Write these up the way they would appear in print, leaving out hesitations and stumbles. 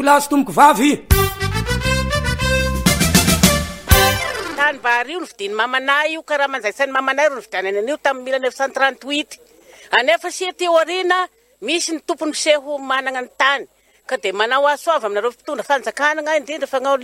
lahy sy tomboko vavy. Tany vary io novidiny mamanay io karaha manjaitsany mamanay ro novidianany an'io tamin'ny 1938. Anefa sy ty orina misy ny tompony seho manana ny tany ka de manao asoava aminareo fitondra fanjakana indrindra fagnao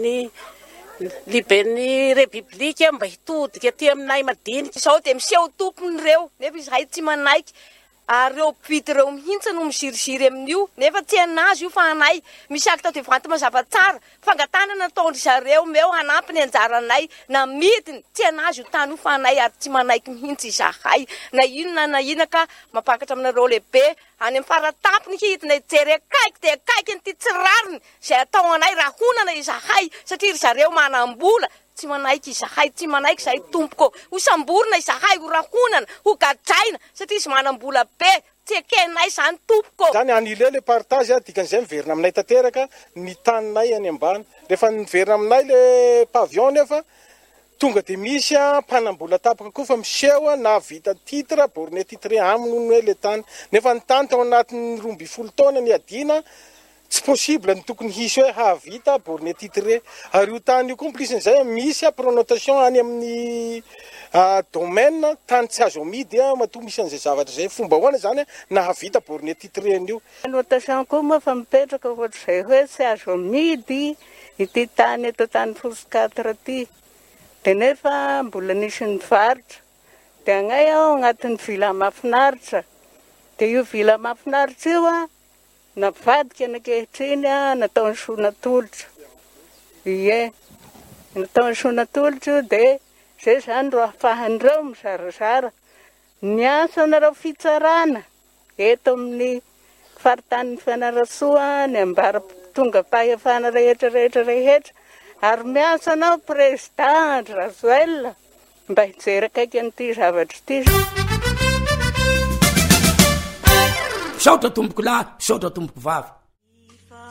liben'ny repiblika mba hitodika ty aminay madinika. Sao de miseho tompony reo nefa izahay tsy manaiky ary reo mpivity reo mihitsy no misiriziry amin'io nefa tsy anazy io fa anay misy aky tao de vanty mazava tsara fangatanana nataondry zareo meo hanampy ny anjaranay na midiny tsy anazy io tany io fa anay ary tsy manaiky mihitsy izahay na inona na ina ka mapakatra aminareo lehibe any amin'ny faratapony hidina jery akaiky de akaiky ny ty tsirariny zay atao anay rahonana izahay satria ry zareo manam-bola tsy manaiky izahay tsy manaiky zahay tompoko ho samborina izahay ho rahonana ho gadraina satria izy manam-bola be tsy ekenay zany tompoko zany anile le partage dikan'izay miverina aminay tanteraka ny taninay any ambany rehefa miverina aminay le pavion nefa tonga de misy mpanambola tapaka koa fa miseho na vita titre borné titre aminy hoe le tany nefa ny tany tao anatin'ny 12 taona ny adina tsy possible ny tokony hisy hoe havita borné titre ary io tany io complicen'izay misy pronotation any amin'ny domaine tany tsy azo amidy matoa misy an'izay zavatra zay fomba hoana zany na havita borné titre an'io notation koa moa fa mipetraka ohatr'izay hoe tsy azo amidy ity tany eto tany fosikatra ty de nefa mbola nisy ny varitra de agnay aho agnatin'ny vila mahafinaritra de io vila mahafinaritra io navadika anankehitriny natao ny sonatolotra ie natao ny sonatolotra io de zay zany ro ahafahan'ireo mizarazara ny asa nareo fitsarana eto amin'ny faritany Fianarantsoa ny ambara tonga pahefana rehetra ary miasa anao président Razoel mba hijery akaiky an'ity zavatra ity. Saotra tomboko lahy, saotra tomboko vavy.